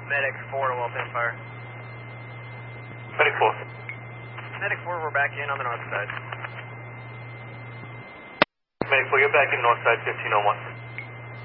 Medic 4 to Waltham Fire. Medic 4. Medic 4, we're back in on the north side. Medic 4, you're back in north side 1501.